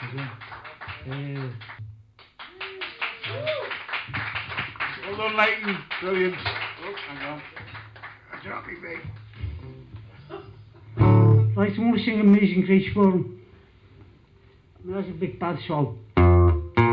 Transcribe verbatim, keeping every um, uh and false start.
Uh, Well done, Leighton. Brilliant. Oh, hang on. I dropped me big. I just want to sing Amazing Grace for him. That's a big bad song.